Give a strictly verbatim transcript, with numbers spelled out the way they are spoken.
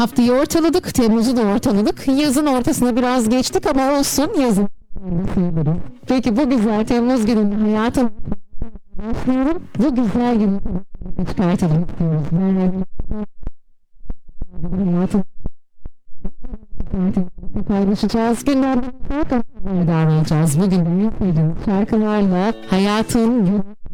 Haftayı ortaladık, Temmuz'u da ortaladık. Yazın ortasına biraz geçtik ama olsun, yazın. Peki bu güzel Temmuz gününde hayatım başlıyorum. Bu güzel günü çıkartalım istiyoruz. Hayatım paylaşacağız. Günlerden sonra davranacağız. Bugün de yapmadığım şarkılarla hayatın